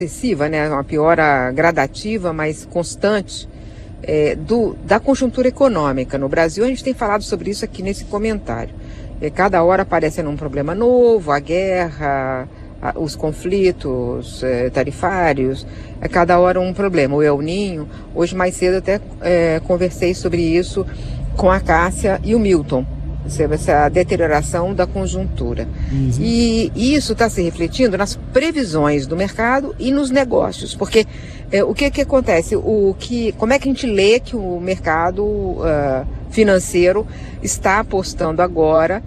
excessiva, né, uma piora gradativa, mas constante, da conjuntura econômica. No Brasil, a gente tem falado sobre isso aqui nesse comentário. Cada hora aparecendo um problema novo, a guerra, os conflitos tarifários, cada hora um problema. O El Niño, hoje mais cedo até conversei sobre isso com a Cássia e o Milton, essa deterioração da conjuntura. E isso está se refletindo nas previsões do mercado e nos negócios, porque o que acontece? Como é que a gente lê que o mercado financeiro está apostando agora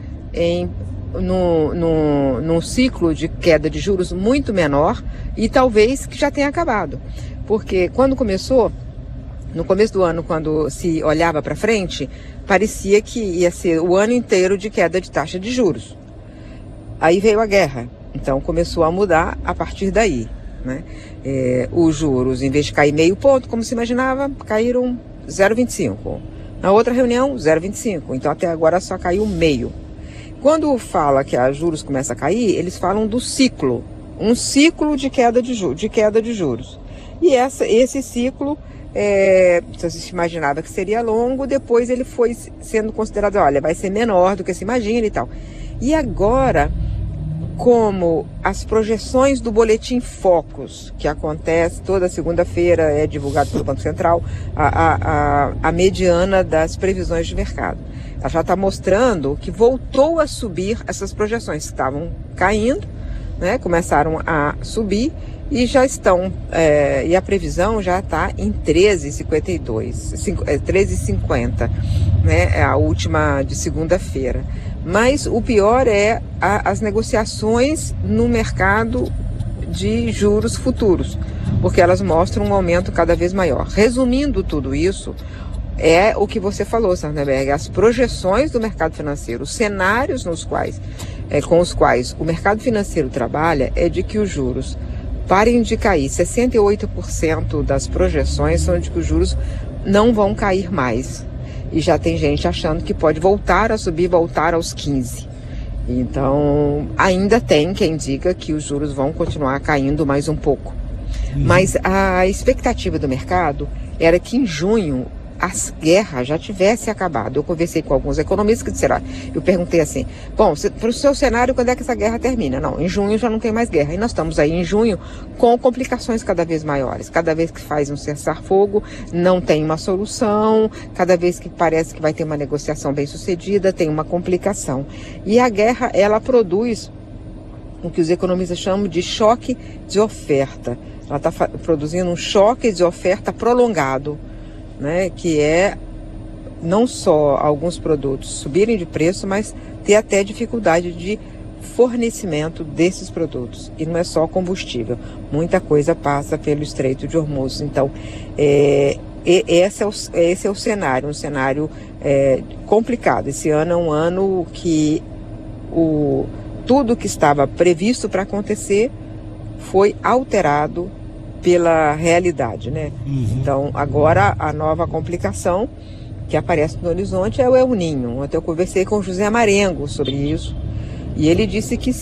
num ciclo de queda de juros muito menor e talvez que já tenha acabado? Porque quando começou, no começo do ano, quando se olhava para frente, parecia que ia ser o ano inteiro de queda de taxa de juros. Aí veio a guerra, então começou a mudar a partir daí, né? Os juros, em vez de cair meio ponto, como se imaginava, caíram 0,25. Na outra reunião, 0,25. Então até agora só caiu meio. Quando fala que os juros começam a cair, eles falam do ciclo, um ciclo de queda de juros. E esse ciclo, se imaginava que seria longo, depois ele foi sendo considerado, olha, vai ser menor do que se imagina e tal. E agora, como as projeções do Boletim Focus, que acontece toda segunda-feira, é divulgado pelo Banco Central, a mediana das previsões de mercado. Ela já está mostrando que voltou a subir essas projeções que estavam caindo, né, começaram a subir e já estão, e a previsão já está em 13,50, né, a última de segunda-feira. Mas o pior é as negociações no mercado de juros futuros, porque elas mostram um aumento cada vez maior. Resumindo tudo isso, é o que você falou, Sardenberg, as projeções do mercado financeiro, os cenários com os quais o mercado financeiro trabalha é de que os juros parem de cair. 68% das projeções são de que os juros não vão cair mais. E já tem gente achando que pode voltar a subir, voltar aos 15%. Então, ainda tem quem diga que os juros vão continuar caindo mais um pouco. Mas a expectativa do mercado era que em junho a guerra já tivesse acabado. Eu conversei com alguns economistas que disseram, eu perguntei assim, bom, para o seu cenário, quando é que essa guerra termina? Não, em junho já não tem mais guerra. E nós estamos aí em junho com complicações cada vez maiores. Cada vez que faz um cessar-fogo, não tem uma solução. Cada vez que parece que vai ter uma negociação bem sucedida, tem uma complicação. E a guerra, ela produz o que os economistas chamam de choque de oferta. Ela está produzindo um choque de oferta prolongado, né, que é não só alguns produtos subirem de preço, mas ter até dificuldade de fornecimento desses produtos. E não é só combustível, muita coisa passa pelo Estreito de Hormuz. Então, esse é o cenário, um cenário complicado. Esse ano é um ano que tudo que estava previsto para acontecer foi alterado pela realidade, né? Então, agora a nova complicação que aparece no horizonte é o El Niño. Ontem eu conversei com o José Marengo sobre isso e ele disse que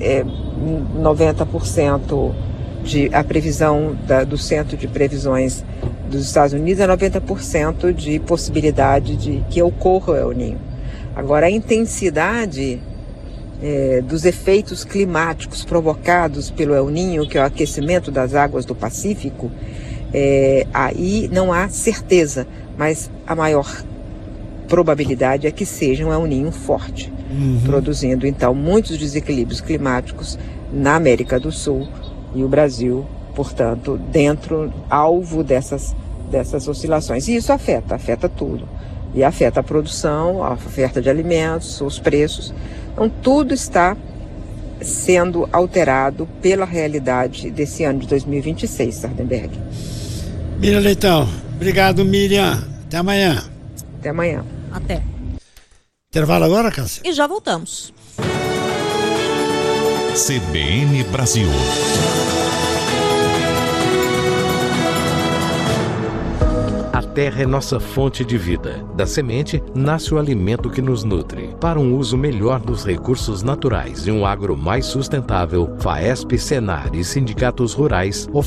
90% a previsão do Centro de Previsões dos Estados Unidos é 90% de possibilidade de que ocorra o El Niño. Agora, a intensidade dos efeitos climáticos provocados pelo El Niño, que é o aquecimento das águas do Pacífico, aí não há certeza, mas a maior probabilidade é que seja um El Niño forte, produzindo então muitos desequilíbrios climáticos na América do Sul e o Brasil, portanto, alvo dessas oscilações. E isso afeta tudo. E afeta a produção, a oferta de alimentos, os preços. Então, tudo está sendo alterado pela realidade desse ano de 2026, Sardenberg. Miriam Leitão, obrigado, Miriam. Até amanhã. Até amanhã. Até. Intervalo agora, Cássia? E já voltamos. CBN Brasil. terra é nossa fonte de vida. Da semente, nasce o alimento que nos nutre. Para um uso melhor dos recursos naturais e um agro mais sustentável, FAESP, Senar e sindicatos rurais